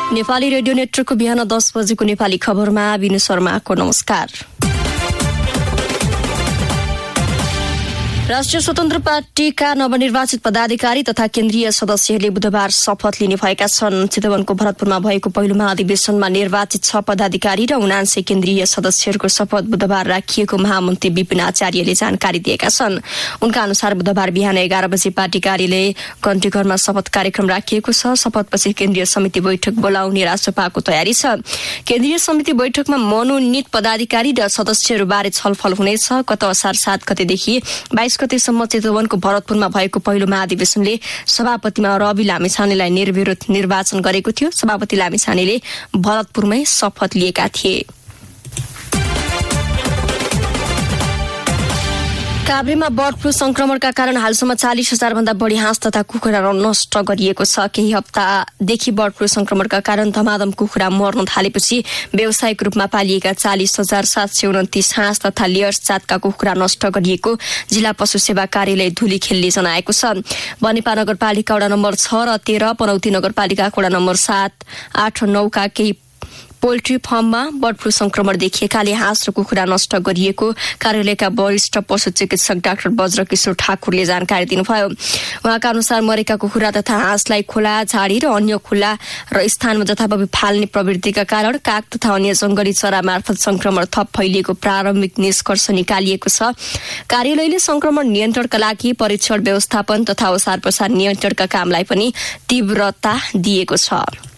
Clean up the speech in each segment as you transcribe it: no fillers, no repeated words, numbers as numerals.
Nepali radio नेटवर्कको बिहान 10 बजेको नेपाली खबरमा विनु शर्माको नमस्कार। राष्ट्रिय स्वतन्त्र पार्टीका नवनिर्वाचित पदाधिकारी तथा केन्द्रीय सदस्यहरूले बुधबार शपथ लिने भएका छन्। चितवनको भरतपुरमा भएको पहिलो महाधिवेशनमा निर्वाचित 6 पदाधिकारी र 79 केन्द्रीय सदस्यहरूको शपथ बुधबार राखिएको महामन्त्री विपिन आचार्यले जानकारी दिएका छन्। उनका अनुसार बुधबार बिहान 11 बजे पार्टी कार्यालय कन्टीघरमा शपथ कार्यक्रम राखिएको छ। शपथपछि केन्द्रीय समिति बैठक बोलाउने राष्ट्रपाको तयारी छ। केन्द्रीय समिति बैठकमा मनोनित पदाधिकारी र सदस्यहरूबारे छलफल हुनेछ। गत असार 7 गतेदेखि 22 गतेसम्म चितवनको भरतपुरमा भएको पहिलो महाधिवेशनले सभापतिमा रवि लामिछानेलाई निर्विरोध निर्वाचन गरेको थियो। सभापति लामिछानेले भरतपुरमै शपथ लिएका थिए। काभ्रेमा बर्ड फ्लू संक्रमणका कारण हालसम्म 40,000 भन्दा बढी हाँस तथा कुखुरा नष्ट गरिएको छ। केही हप्तादेखि बर्ड फ्लू संक्रमणका कारण धमाधम कुखुरा मर्न थालेपछि व्यावसायिक रूपमा पालिएका 40,729 हाँस तथा लेयर्स जातका कुखुरा नष्ट गरिएको जिल्ला पशु सेवा कार्यालय धुलीखेलले जनाएको छ। बनेपा नगरपालिका वडा नम्बर 6 र 13, पनौती नगरपालिका वडा नम्बर 7, 8 र 9 का केही पोल्ट्री फर्ममा बर्ड फ्लू संक्रमण देखिएकाले हाँस र कुखुरा नष्ट गरिएको कार्यालयका वरिष्ठ पशु चिकित्सक डाक्टर वज्रकिशोर ठाकुरले जानकारी दिनुभयो। उहाँका अनुसार मरेका कुखुरा तथा हाँसलाई खोला, झाडी र अन्य खुला र स्थानमा जथाभावी फाल्ने प्रवृत्तिका कारण काग तथा अन्य जंगली चरा मार्फत संक्रमण थप फैलिएको प्रारम्भिक निष्कर्ष निकालिएको छ। कार्यालयले संक्रमण नियन्त्रणका लागि परीक्षण, व्यवस्थापन तथा ओसार प्रसार नियन्त्रणका कामलाई पनि तीव्रता दिएको छ।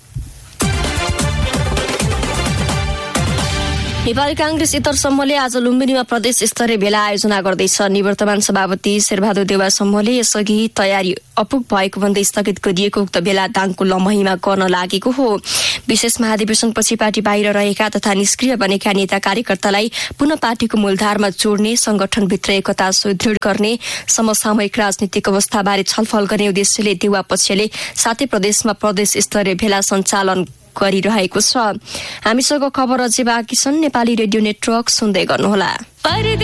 नेपाली कांग्रेस इतर समूहले आज लुम्बिनीमा प्रदेश स्तरीय भेला आयोजना गर्दैछ। निवर्तमान सभापति शेरबहादुर देउवा समूहले यसअघि तयारी अपुग भएको भन्दै स्थगित गरिएको उक्त भेला दाङको लमहीमा गर्न लागेको हो। विशेष महाधिवेशनपछि पार्टी बाहिर रहेका तथा निष्क्रिय बनेका नेता कार्यकर्तालाई पुनः पार्टीको मूलधारमा जोड्ने, संगठनभित्र एकता सुदृढ गर्ने, समसामयिक राजनीतिक अवस्थाबारे छलफल गर्ने उद्देश्यले देउवा पक्षले 7 प्रदेशमा प्रदेश स्तरीय भेला सञ्चालन गरिरहेको छ। हामीसँग खबर अझै बाँकी छन्। नेपाली रेडियो नेटवर्क सुन्दै गर्नुहोला।